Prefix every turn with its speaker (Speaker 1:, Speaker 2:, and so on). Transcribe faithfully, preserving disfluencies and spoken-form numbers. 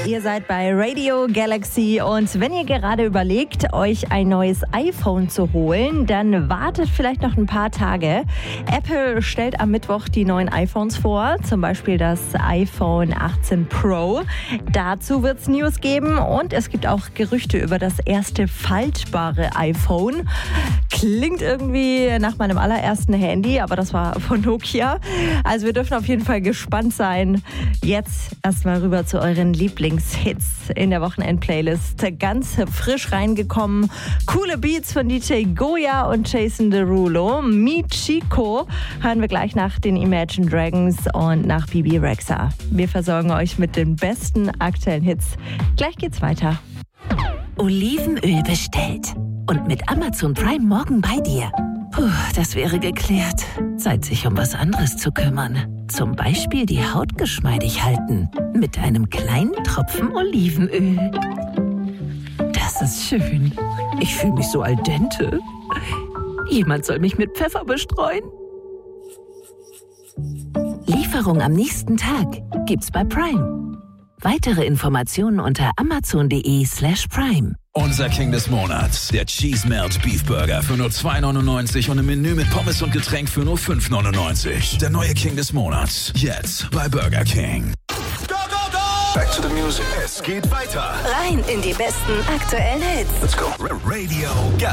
Speaker 1: Ihr seid bei Radio Galaxy und wenn ihr gerade überlegt, euch ein neues iPhone zu holen, dann wartet vielleicht noch ein paar Tage. Apple stellt am Mittwoch die neuen iPhones vor, zum Beispiel das iPhone achtzehn Pro. Dazu wird es News geben und es gibt auch Gerüchte über das erste faltbare iPhone. Klingt irgendwie nach meinem allerersten Handy, aber das war von Nokia. Also wir dürfen auf jeden Fall gespannt sein. Jetzt erstmal rüber zu euren Lieblingshits in der Wochenend-Playlist. Ganz frisch reingekommen. Coole Beats von D J Goya und Jason Derulo. Mi Chico hören wir gleich nach den Imagine Dragons und nach Bibi Rexha. Wir versorgen euch mit den besten aktuellen Hits. Gleich geht's weiter.
Speaker 2: Olivenöl bestellt. Und mit Amazon Prime morgen bei dir. Puh, das wäre geklärt. Zeit, sich um was anderes zu kümmern. Zum Beispiel die Haut geschmeidig halten. Mit einem kleinen Tropfen Olivenöl. Das ist schön. Ich fühle mich so al dente. Jemand soll mich mit Pfeffer bestreuen. Lieferung am nächsten Tag gibt's bei Prime. Weitere Informationen unter amazon.de slash prime.
Speaker 3: Unser King des Monats, der Cheese Melt Beef Burger für nur zwei neunundneunzig und im Menü mit Pommes und Getränk für nur fünf neunundneunzig. Der neue King des Monats, jetzt bei Burger King.
Speaker 4: Go, go, go! Back to the music. Es geht weiter.
Speaker 2: Rein in die besten aktuellen Hits.
Speaker 4: Let's go. Radio